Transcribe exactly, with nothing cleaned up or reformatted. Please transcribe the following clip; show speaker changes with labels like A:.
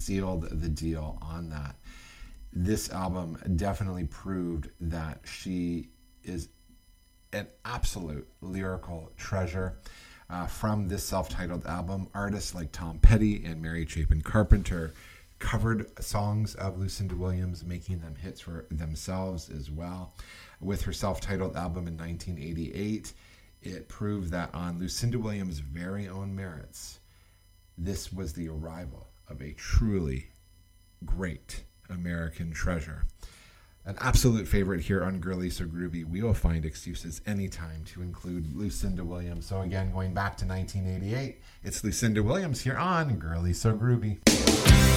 A: sealed the deal on that. This album definitely proved that she is an absolute lyrical treasure. Uh, from this self-titled album, artists like Tom Petty and Mary Chapin Carpenter covered songs of Lucinda Williams, making them hits for themselves as well. With her self-titled album in nineteen eighty-eight, it proved that on Lucinda Williams' very own merits, this was the arrival of a truly great American treasure. An absolute favorite here on Girly So Groovy. We will find excuses anytime to include Lucinda Williams. So again, going back to nineteen eighty-eight, it's Lucinda Williams here on Girly So Groovy.